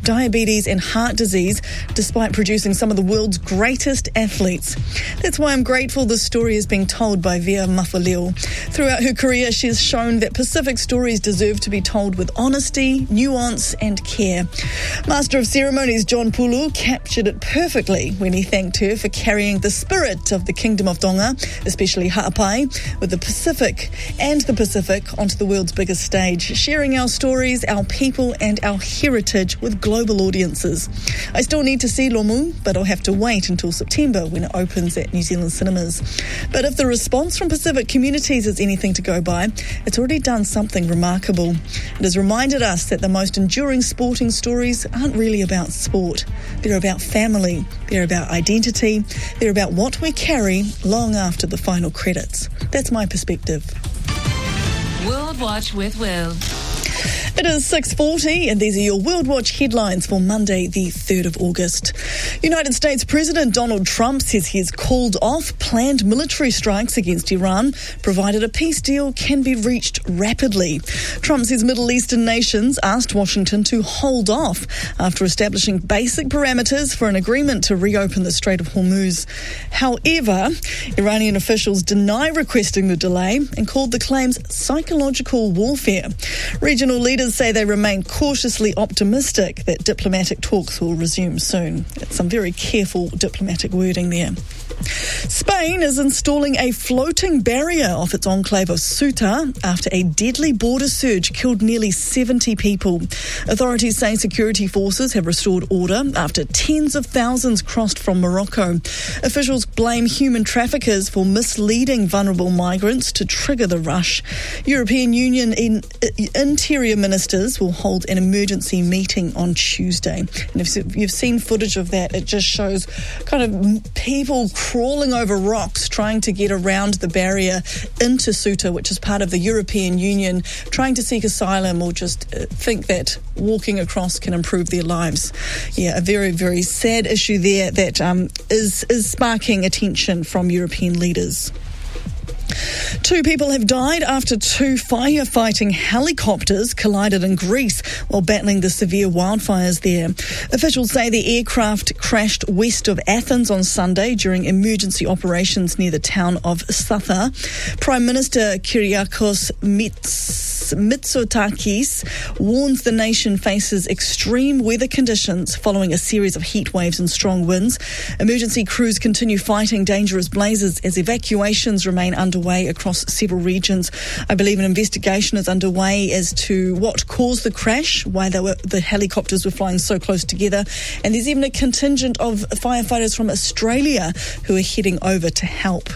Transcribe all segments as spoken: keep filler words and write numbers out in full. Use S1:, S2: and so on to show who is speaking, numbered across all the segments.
S1: diabetes and heart disease, despite producing some of the world's greatest athletes. That's why I'm grateful this story is being told by Via Mafaleo. Throughout her career, she has shown that Pacific stories deserve to be told with honesty, nuance and care. Master of Ceremonies John Pulu captured it perfectly when he thanked her for carrying the spirit of the Kingdom of Tonga, especially Ha'apai, with the Pacific and the Pacific onto the world's biggest stage, sharing our stories, our people and our heritage with global audiences. I still need to see Lomu, but I'll have to wait until September when it opens at New Zealand cinemas. But if the response from Pacific communities is anything to go by, it's already done something remarkable. It has reminded us that the most enduring sporting stories aren't really about sport. They're about family, they're about identity, they're about what we carry long after the final credits. That's my perspective.
S2: World Watch with Will.
S1: It is six forty and these are your World Watch headlines for Monday the third of August. United States President Donald Trump says he has called off planned military strikes against Iran, provided a peace deal can be reached rapidly. Trump says Middle Eastern nations asked Washington to hold off after establishing basic parameters for an agreement to reopen the Strait of Hormuz. However, Iranian officials deny requesting the delay and called the claims psychological warfare. Regional leaders say they remain cautiously optimistic that diplomatic talks will resume soon. That's some very careful diplomatic wording there. Spain is installing a floating barrier off its enclave of Ceuta after a deadly border surge killed nearly seventy people. Authorities say security forces have restored order after tens of thousands crossed from Morocco. Officials blame human traffickers for misleading vulnerable migrants to trigger the rush. European Union in, interior ministers will hold an emergency meeting on Tuesday. And if you've seen footage of that, it just shows kind of people crawling over rocks trying to get around the barrier into Ceuta, which is part of the European Union, trying to seek asylum or just think that walking across can improve their lives. Yeah, a very, very sad issue there that um, is, is sparking attention from European leaders. Two people have died after two firefighting helicopters collided in Greece while battling the severe wildfires there. Officials say the aircraft crashed west of Athens on Sunday during emergency operations near the town of Satha. Prime Minister Kyriakos Mitsotakis warns the nation faces extreme weather conditions following a series of heat waves and strong winds. Emergency crews continue fighting dangerous blazes as evacuations remain underway across several regions. I believe an investigation is underway as to what caused the crash, why they were, the helicopters were flying so close together, and there's even a contingent of firefighters from Australia who are heading over to help.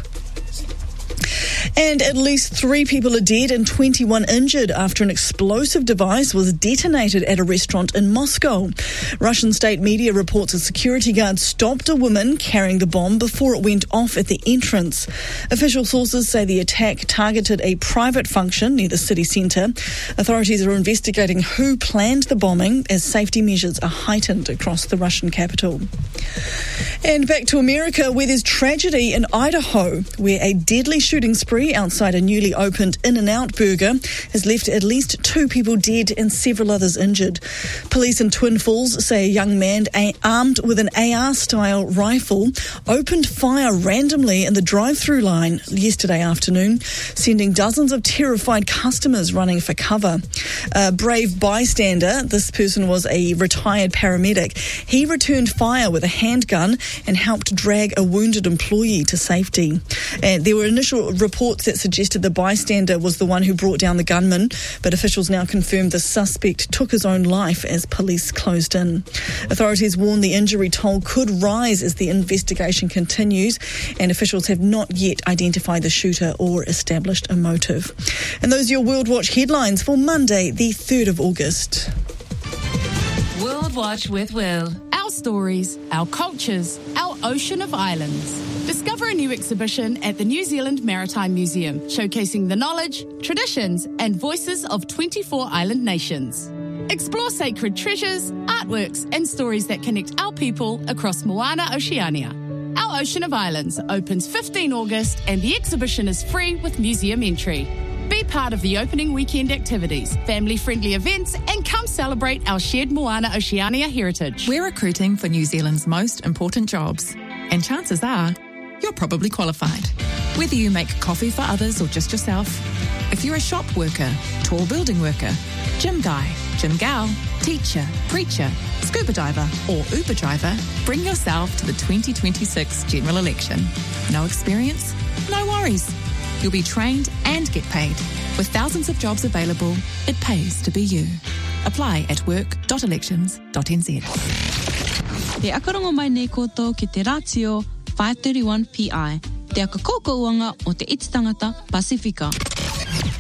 S1: And at least three people are dead and twenty-one injured after an explosive device was detonated at a restaurant in Moscow. Russian state media reports a security guard stopped a woman carrying the bomb before it went off at the entrance. Official sources say the attack targeted a private function near the city centre. Authorities are investigating who planned the bombing as safety measures are heightened across the Russian capital. And back to America, where there's tragedy in Idaho, where a deadly shooting spree outside a newly opened In-N-Out burger has left at least two people dead and several others injured. Police in Twin Falls say a young man a- armed with an A R-style rifle opened fire randomly in the drive-through line yesterday afternoon, sending dozens of terrified customers running for cover. A brave bystander, this person was a retired paramedic, he returned fire with a handgun and helped drag a wounded employee to safety. And there were initial reports that suggested the bystander was the one who brought down the gunman, but officials now confirmed the suspect took his own life as police closed in. Authorities warn the injury toll could rise as the investigation continues, and officials have not yet identified the shooter or established a motive. And those are your World Watch headlines for Monday, the third of August.
S2: World Watch with Will.
S3: Our stories, our cultures, our ocean of islands. Discover a new exhibition at the New Zealand Maritime Museum, showcasing the knowledge, traditions and voices of twenty-four island nations. Explore sacred treasures, artworks and stories that connect our people across Moana Oceania. Our Ocean of Islands opens the fifteenth of August and the exhibition is free with museum entry. Be part of the opening weekend activities, family-friendly events and come celebrate our shared Moana Oceania heritage.
S4: We're recruiting for New Zealand's most important jobs, and chances are you're probably qualified. Whether you make coffee for others or just yourself, if you're a shop worker, tall building worker, gym guy, gym gal, teacher, preacher, scuba diver or Uber driver, bring yourself to the twenty twenty-six general election. No experience? No worries. You'll be trained and get paid. With thousands of jobs available, it pays to be you. Apply at work dot elections dot n z.
S5: Te akarongo mai nei koutou ki te Ratio five thirty-one P I, te akakouko uanga o te iti tangata Pasifika.